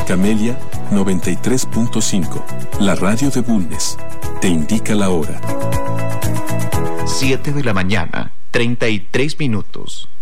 Camelia 93.5, la radio de Bulnes, te indica la hora. 7 de la mañana, 33 minutos.